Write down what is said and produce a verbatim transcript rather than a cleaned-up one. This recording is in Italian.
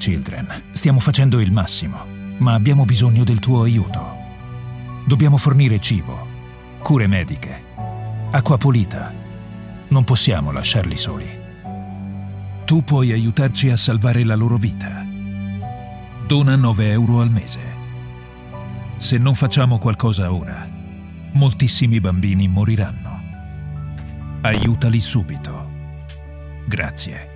Children. Stiamo facendo il massimo, ma abbiamo bisogno del tuo aiuto. Dobbiamo fornire cibo, cure mediche, acqua pulita. Non possiamo lasciarli soli. Tu puoi aiutarci a salvare la loro vita. Dona nove euro al mese. Se non facciamo qualcosa ora, moltissimi bambini moriranno. Aiutali subito. Grazie.